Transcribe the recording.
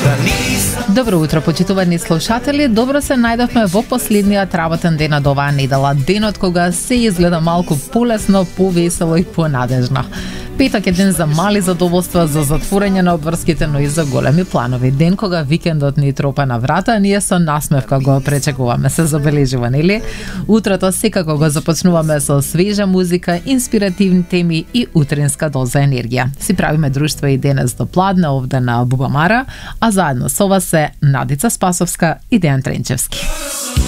Добро утро, почитувани слушатели. Добро се најдовме во последниот работен ден од оваа недела. Денот кога се изгледа малку полесно, повесело и понадежно. Петок е ден за мали задоволства, за затворање на обврските, но и за големи планови. Ден кога викендот ни тропа на врата, ние со насмевка го пречекуваме, се забележува, нели? Утрото секако го започнуваме со свежа музика, инспиративни теми и утринска доза енергија. Си правиме друштво и денес до пладне овде на Бубамара, а заедно со вас се Надица Спасовска и Дејан Тренчевски.